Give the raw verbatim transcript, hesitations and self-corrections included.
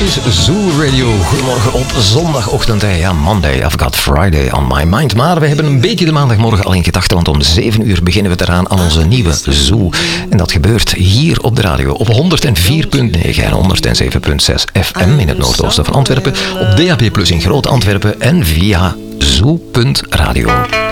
is Zoo Radio. Goedemorgen op zondagochtend. Ja, Monday, I've got Friday on my mind. Maar we hebben een beetje de maandagmorgen al in gedachten, want om zeven uur beginnen we eraan aan onze nieuwe Zoo. En dat gebeurt hier op de radio op honderd vier komma negen en honderd zeven komma zes F M in het noordoosten van Antwerpen, op D A B plus in Groot Antwerpen en via zoo punt radio.